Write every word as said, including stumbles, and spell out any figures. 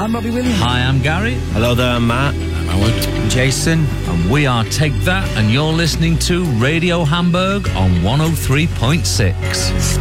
I'm Robbie Williams. Hi, I'm Gary. Hello there, I'm Matt. I'm Howard. Jason. And we are Take That, and you're listening to Radio Hamburg on one oh three point six.